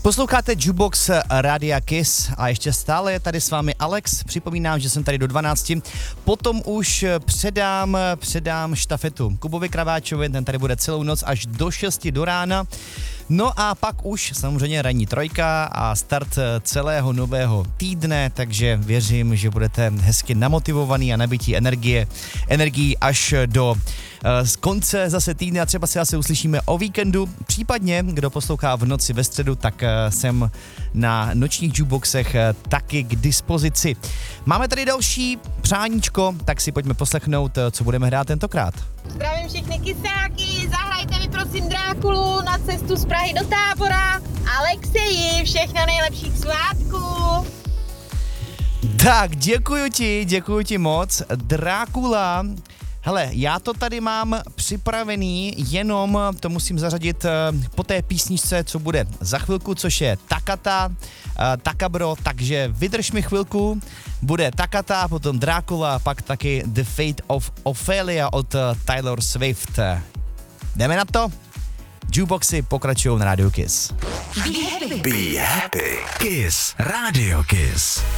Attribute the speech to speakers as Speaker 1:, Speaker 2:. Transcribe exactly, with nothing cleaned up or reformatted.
Speaker 1: Posloucháte Jukebox Rádia Kiss a ještě stále je tady s vámi Alex. Připomínám, že jsem tady do dvanácti. Potom už předám, předám štafetu Kubovi Kraváčovi, ten tady bude celou noc až do šesti do rána. No a pak už samozřejmě ranní trojka a start celého nového týdne, takže věřím, že budete hezky namotivovaný a nabití energie, energií až do z konce zase týdne a třeba se zase uslyšíme o víkendu. Případně, kdo poslouchá v noci ve středu, tak jsem na nočních jukeboxech taky k dispozici. Máme tady další přáníčko, tak si pojďme poslechnout, co budeme hrát tentokrát.
Speaker 2: Zdravím všechny kysáky, zahrajte mi prosím Drákulu na cestu z Prahy do Tábora. Alexeji, všechno nejlepší k svátku.
Speaker 1: Tak, děkuji ti, děkuji ti moc. Drákula. Hele, já to tady mám připravený, jenom to musím zařadit po té písničce, co bude za chvilku, což je Takata, Takabro, takže vydrž mi chvilku, bude Takata, potom Drákula, pak taky The Fate of Ophelia od Taylor Swift. Jdeme na to? Jukeboxy pokračují na Radio Kiss.
Speaker 3: Be happy. Be happy. Kiss. Radio Kiss.